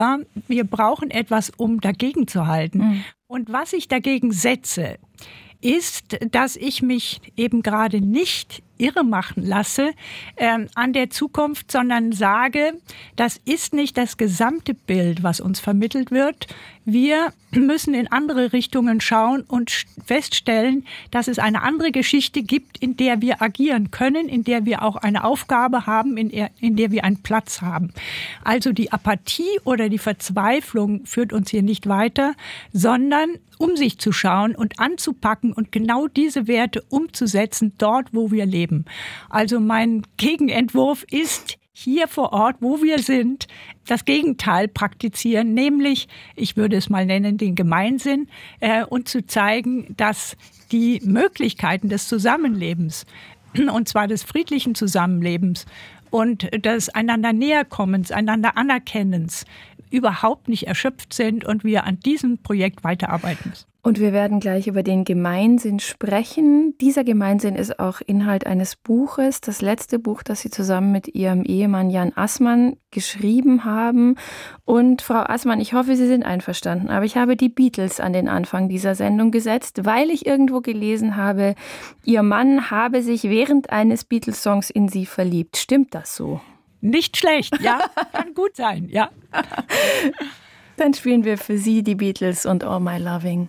Wir brauchen etwas, um dagegen zu halten. Und was ich dagegen setze, ist, dass ich mich eben gerade nicht irre machen lasse an der Zukunft, sondern sage, das ist nicht das gesamte Bild, was uns vermittelt wird. Wir müssen in andere Richtungen schauen und feststellen, dass es eine andere Geschichte gibt, in der wir agieren können, in der wir auch eine Aufgabe haben, in der wir einen Platz haben. Also die Apathie oder die Verzweiflung führt uns hier nicht weiter, sondern um sich zu schauen und anzupacken und genau diese Werte umzusetzen, dort, wo wir leben. Also mein Gegenentwurf ist, hier vor Ort, wo wir sind, das Gegenteil praktizieren, nämlich, ich würde es mal nennen, den Gemeinsinn und zu zeigen, dass die Möglichkeiten des Zusammenlebens, und zwar des friedlichen Zusammenlebens und des einander Näherkommens, einander Anerkennens, überhaupt nicht erschöpft sind und wir an diesem Projekt weiterarbeiten müssen. Und wir werden gleich über den Gemeinsinn sprechen. Dieser Gemeinsinn ist auch Inhalt eines Buches, das letzte Buch, das Sie zusammen mit Ihrem Ehemann Jan Assmann geschrieben haben. Und Frau Assmann, ich hoffe, Sie sind einverstanden, aber ich habe die Beatles an den Anfang dieser Sendung gesetzt, weil ich irgendwo gelesen habe, Ihr Mann habe sich während eines Beatles-Songs in Sie verliebt. Stimmt das so? Nicht schlecht, ja, kann gut sein, ja. Dann spielen wir für Sie die Beatles und All My Loving.